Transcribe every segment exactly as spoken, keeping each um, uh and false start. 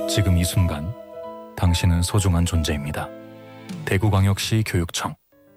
지금 이 순간 당신은 소중한 존재입니다. 대구광역시 교육청.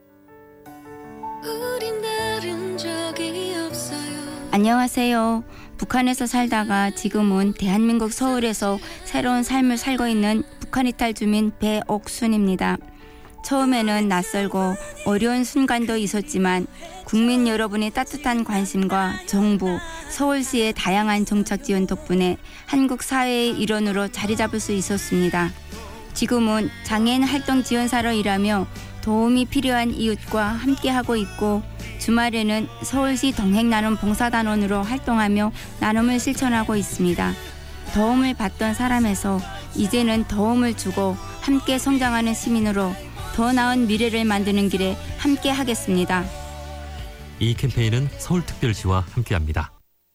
안녕하세요. 북한에서 살다가 지금은 대한민국 서울에서 새로운 삶을 살고 있는 북한 이탈 주민 배옥순입니다. 처음에는 낯설고 어려운 순간도 있었지만 국민 여러분의 따뜻한 관심과 정부, 서울시의 다양한 정책 지원 덕분에 한국 사회의 일원으로 자리 잡을 수 있었습니다. 지금은 장애인 활동 지원사로 일하며 도움이 필요한 이웃과 함께하고 있고 주말에는 서울시 동행나눔 봉사단원으로 활동하며 나눔을 실천하고 있습니다. 도움을 받던 사람에서 이제는 도움을 주고 함께 성장하는 시민으로 더 나은 미래를 만드는 길에 함께 하겠습니다. 이 캠페인은 서울특별시와 함께합니다.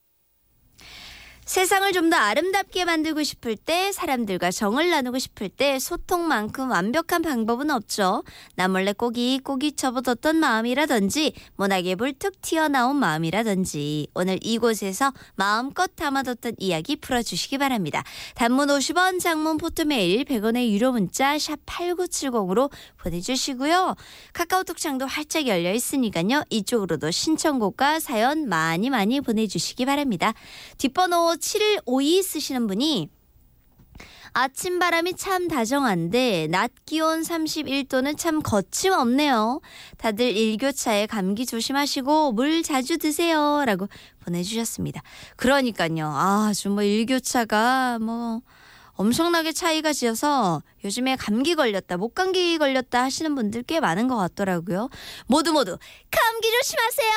세상을 좀 더 아름답게 만들고 싶을 때, 사람들과 정을 나누고 싶을 때 소통만큼 완벽한 방법은 없죠. 나 몰래 꼬깃꼬깃 접어뒀던 마음이라든지 모나게 불뚝 튀어나온 마음이라든지 오늘 이곳에서 마음껏 담아뒀던 이야기 풀어주시기 바랍니다. 단문 오십 원, 장문 포토메일 백 원의 유료 문자 샵 팔구칠공으로 보내주시고요. 카카오톡 창도 활짝 열려 있으니까요. 이쪽으로도 신청곡과 사연 많이 많이 보내주시기 바랍니다. 뒷번호 칠일오이 쓰시는 분이 아침 바람이 참 다정한데 낮 기온 삼십일 도는 참 거침없네요. 다들 일교차에 감기 조심하시고 물 자주 드세요 라고 보내주셨습니다. 그러니까요. 아, 정말 일교차가 뭐 엄청나게 차이가 지어서 요즘에 감기 걸렸다, 목감기 걸렸다 하시는 분들 꽤 많은 것 같더라고요. 모두 모두 감기 조심하세요.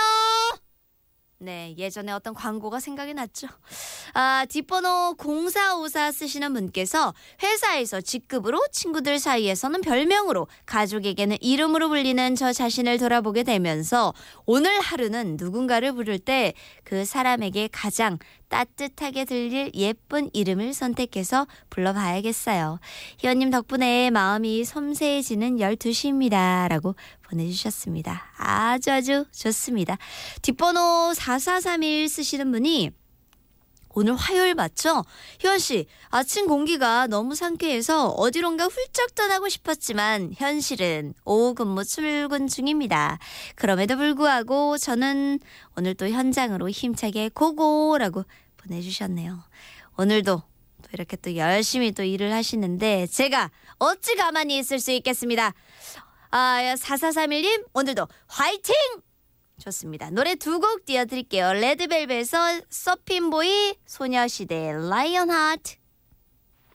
네, 예전에 어떤 광고가 생각이 났죠. 아, 뒷번호 공사오사 쓰시는 분께서 회사에서 직급으로, 친구들 사이에서는 별명으로, 가족에게는 이름으로 불리는 저 자신을 돌아보게 되면서 오늘 하루는 누군가를 부를 때 그 사람에게 가장 따뜻하게 들릴 예쁜 이름을 선택해서 불러봐야겠어요. 희원님 덕분에 마음이 섬세해지는 열두 시입니다. 라고 보내주셨습니다. 아주 아주 좋습니다. 뒷번호 사사삼일 쓰시는 분이 오늘 화요일 맞죠? 희원씨, 아침 공기가 너무 상쾌해서 어디론가 훌쩍 떠나고 싶었지만 현실은 오후 근무 출근 중입니다. 그럼에도 불구하고 저는 오늘 또 현장으로 힘차게 고고라고 보내주셨네요. 오늘도 또 이렇게 또 열심히 또 일을 하시는데 제가 어찌 가만히 있을 수 있겠습니다. 아, 사사삼일님 오늘도 화이팅! 좋습니다. 노래 두 곡 띄워드릴게요. 레드벨벳에서 서핑보이, 소녀시대의 라이언 하트.